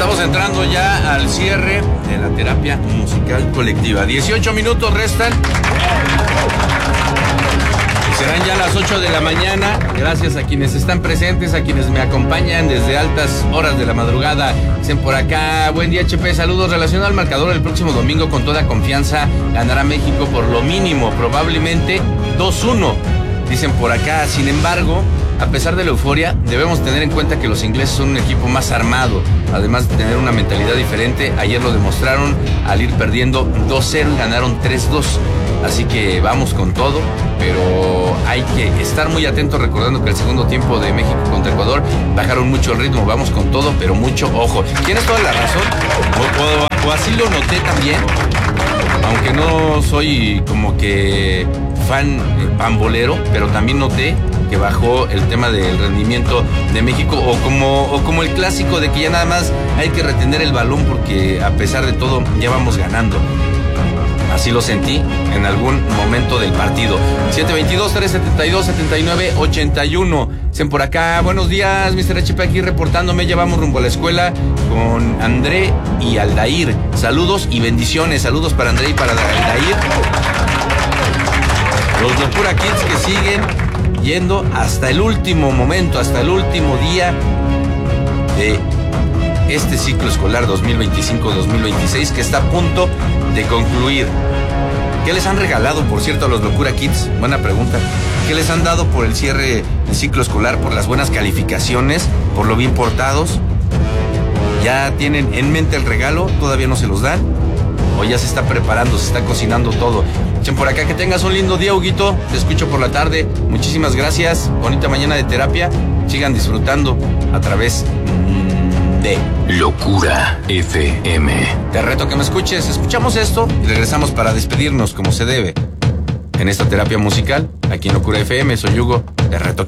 Estamos entrando ya al cierre de la terapia musical colectiva. 18 minutos restan. Y serán ya las 8 de la mañana. Gracias a quienes están presentes, a quienes me acompañan desde altas horas de la madrugada. Dicen por acá, buen día HP, saludos. Relacionado al marcador, el próximo domingo con toda confianza ganará México por lo mínimo, probablemente 2-1. Dicen por acá, sin embargo, a pesar de la euforia, debemos tener en cuenta que los ingleses son un equipo más armado, además de tener una mentalidad diferente. Ayer lo demostraron al ir perdiendo 2-0 y ganaron 3-2. Así que vamos con todo, pero hay que estar muy atentos recordando que el segundo tiempo de México contra Ecuador bajaron mucho el ritmo. Vamos con todo, pero mucho ojo. Tienes toda la razón, o así lo noté también, aunque no soy como que fan pambolero, pero también noté que bajó el tema del rendimiento de México, o como el clásico de que ya nada más hay que retener el balón porque a pesar de todo ya vamos ganando. Así lo sentí en algún momento del partido. 722-372-7981. Dicen por acá, buenos días, Mr. HP, aquí reportándome. Ya vamos rumbo a la escuela con André y Aldair. Saludos y bendiciones. Saludos para André y para Aldair. Los Locura Kids que siguen yendo hasta el último momento, hasta el último día de este ciclo escolar 2025-2026 que está a punto de concluir. ¿Qué les han regalado, por cierto, a los Locura Kids? Buena pregunta. ¿Qué les han dado por el cierre del ciclo escolar, por las buenas calificaciones, por lo bien portados? ¿Ya tienen en mente el regalo? ¿Todavía no se los dan? ¿O ya se está preparando, se está cocinando todo? Echen por acá, que tengas un lindo día, Huguito. Te escucho por la tarde. Muchísimas gracias. Bonita mañana de terapia. Sigan disfrutando a través de Locura FM. Te reto que me escuches. Escuchamos esto y regresamos para despedirnos como se debe en esta terapia musical aquí en Locura FM. Soy Hugo. Te reto que